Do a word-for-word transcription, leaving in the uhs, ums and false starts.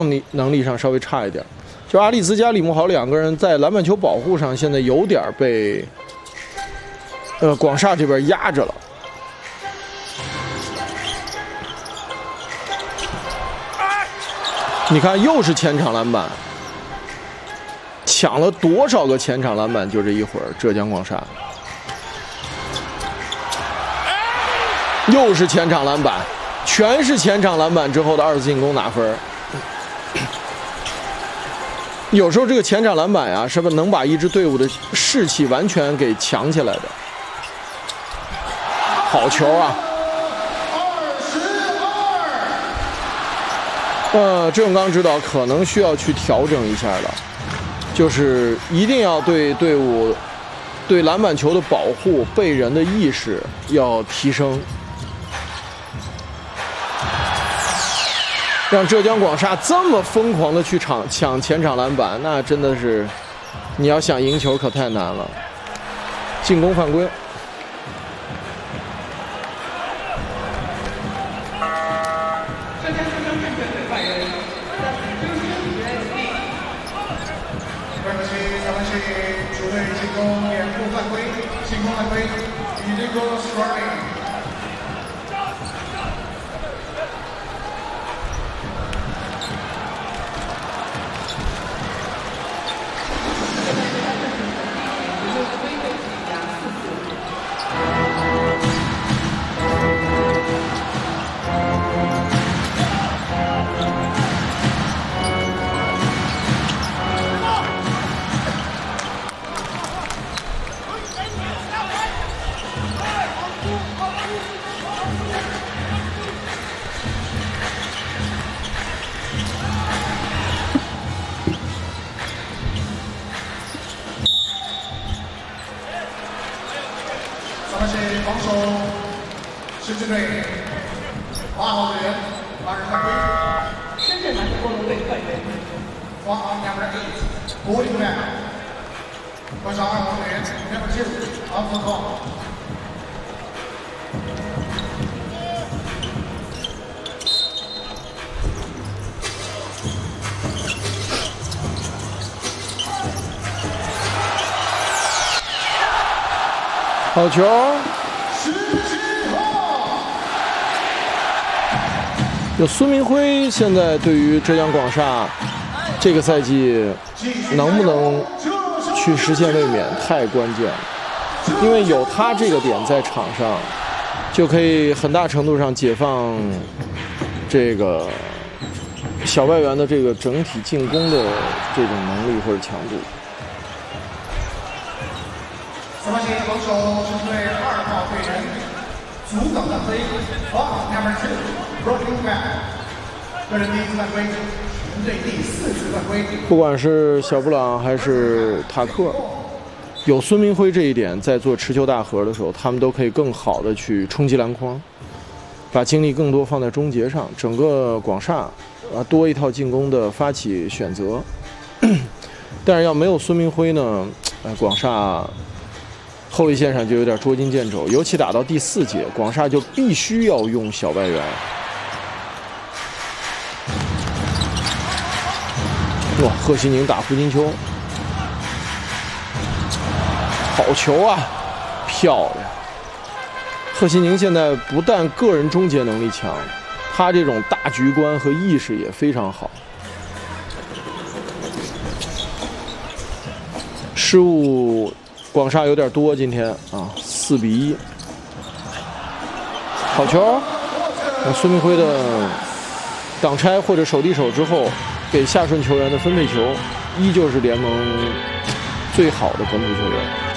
力能力上稍微差一点。就阿里兹加李慕豪两个人在篮板球保护上，现在有点被呃广厦这边压着了。你看，又是前场篮板，抢了多少个前场篮板？就这一会儿，浙江广厦又是前场篮板，全是前场篮板之后的二次进攻拿分。有时候这个前场篮板呀，是不是能把一支队伍的士气完全给强起来的？好球啊！呃，郑永刚指导可能需要去调整一下了，就是一定要对队伍、对篮板球的保护、背人的意识要提升，让浙江广厦这么疯狂的去抢抢前场篮板，那真的是你要想赢球可太难了。进攻犯规。 主队进攻掩护犯规，进攻犯规 ，illegal scoring。咱们是防守深圳队八号队员八人犯规， 深圳篮球国龙队犯规。 防防 number eight 柏林队，观察二号队员 number two 阿福克。 好球！有孙明辉，现在对于浙江广厦这个赛季能不能去实现卫冕太关键了，因为有他这个点在场上，就可以很大程度上解放这个小外援的这个整体进攻的这种能力或者强度。 咱们是防守深圳队二号队员阻挡犯规，防 number two running back 个人第一次犯规，全队第四次犯规。 不管是小布朗还是塔克，有孙明辉这一点，在做持球大核的时候，他们都可以更好的去冲击篮筐，把精力更多放在终结上。整个广厦啊，多一套进攻的发起选择。但是要没有孙明辉呢，呃，广厦后卫线上就有点捉襟见肘，尤其打到第四节，广厦就必须要用小外援。哇，贺西宁打胡金秋，好球啊，漂亮！贺西宁现在不但个人终结能力强，他这种大局观和意识也非常好。失误。广厦有点多，今天啊，四比一，好球！那孙明辉的挡拆或者手递手之后，给下顺球员的分配球，依旧是联盟最好的本土球员。